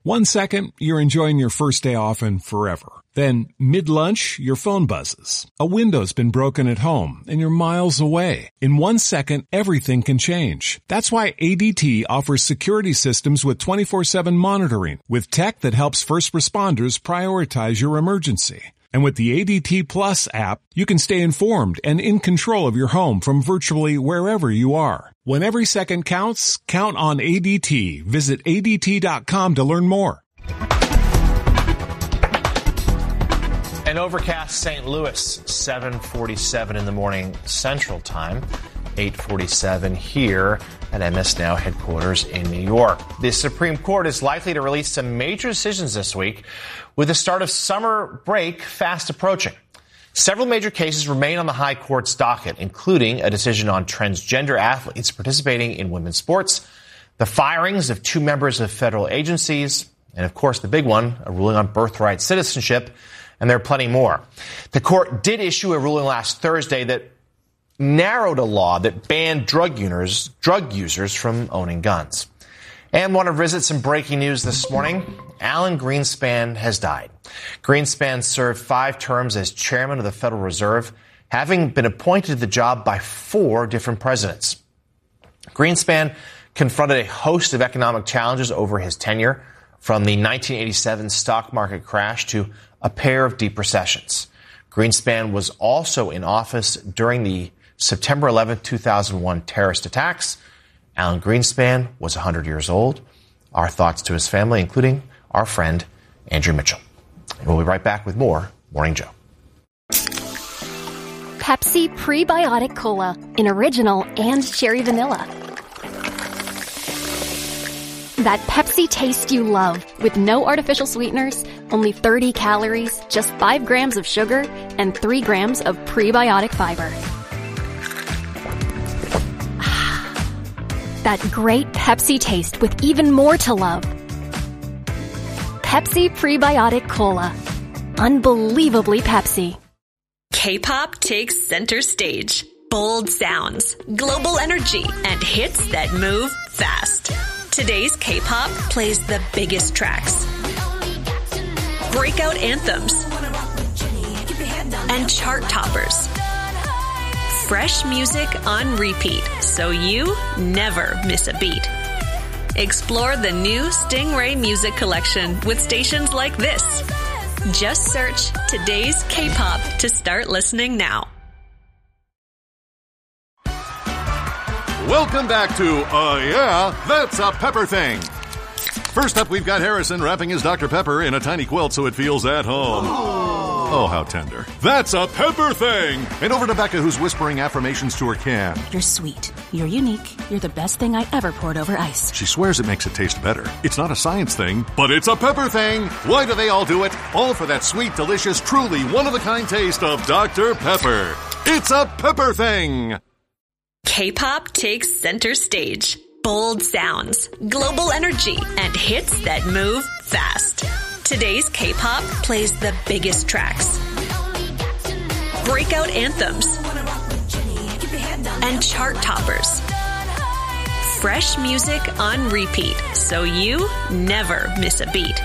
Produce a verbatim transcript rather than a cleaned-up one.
One second, you're enjoying your first day off and forever. Then, mid-lunch, your phone buzzes. A window's been broken at home, and you're miles away. In one second, everything can change. That's why A D T offers security systems with twenty-four seven monitoring, with tech that helps first responders prioritize your emergency. And with the A D T Plus app, you can stay informed and in control of your home from virtually wherever you are. When every second counts, count on A D T. Visit A D T dot com to learn more. An overcast Saint Louis, seven forty-seven in the morning Central Time, eight forty-seven here at M S Now headquarters in New York. The Supreme Court is likely to release some major decisions this week with the start of summer break fast approaching. Several major cases remain on the High Court's docket, including a decision on transgender athletes participating in women's sports, the firings of two members of federal agencies, and of course the big one, a ruling on birthright citizenship. And there are plenty more. The court did issue a ruling last Thursday that narrowed a law that banned drug users, drug users from owning guns. And want to visit some breaking news this morning. Alan Greenspan has died. Greenspan served five terms as chairman of the Federal Reserve, having been appointed to the job by four different presidents. Greenspan confronted a host of economic challenges over his tenure, from the nineteen eighty-seven stock market crash to a pair of deep recessions. Greenspan was also in office during the September eleventh, two thousand one terrorist attacks. Alan Greenspan was one hundred years old. Our thoughts to his family, including our friend Andrew Mitchell. And we'll be right back with more Morning Joe. Pepsi Prebiotic Cola in original and cherry vanilla. That Pepsi taste you love, with no artificial sweeteners, only thirty calories, just five grams of sugar, and three grams of prebiotic fiber. That great Pepsi taste with even more to love. Pepsi Prebiotic Cola. Unbelievably Pepsi. K-pop takes center stage. Bold sounds, global energy, and hits that move fast. Today's K-pop plays the biggest tracks, breakout anthems, and chart toppers. Fresh music on repeat, so you never miss a beat. Explore the new Stingray Music Collection with stations like this. Just search Today's K-pop to start listening now. Welcome back to, uh, yeah, That's a Pepper Thing. First up, we've got Harrison wrapping his Doctor Pepper in a tiny quilt so it feels at home. Oh, how tender. That's a Pepper Thing! And over to Becca, who's whispering affirmations to her can. You're sweet. You're unique. You're the best thing I ever poured over ice. She swears it makes it taste better. It's not a science thing, but it's a Pepper Thing! Why do they all do it? All for that sweet, delicious, truly one-of-a-kind taste of Doctor Pepper. It's a Pepper Thing! K-pop takes center stage. Bold sounds, global energy, and hits that move fast. Today's K-pop plays the biggest tracks, breakout anthems, and chart toppers. Fresh music on repeat, so you never miss a beat.